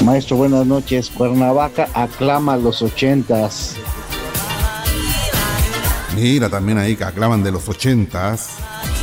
Maestro, buenas noches. Cuernavaca aclama los ochentas. Mira, también ahí que aclaman de los ochentas.